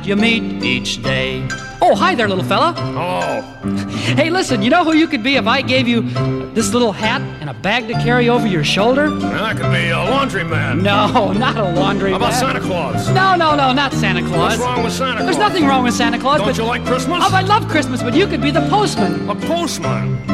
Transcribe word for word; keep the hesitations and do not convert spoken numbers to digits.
that you meet each day. Oh, hi there, little fella. Oh. Hey, listen, you know who you could be if I gave you this little hat and a bag to carry over your shoulder? I could be a laundryman. No, not a laundry How about man. Santa Claus? No, no, no, not Santa Claus. What's wrong with Santa Claus? There's nothing wrong with Santa Claus. Don't but... you like Christmas? Oh, I love Christmas, but you could be the postman. A postman?